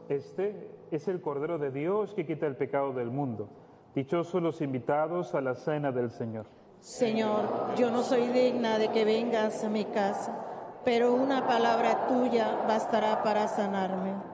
Este es el Cordero de Dios que quita el pecado del mundo. Dichosos los invitados a la cena del Señor. Señor, yo no soy digna de que vengas a mi casa, pero una palabra tuya bastará para sanarme.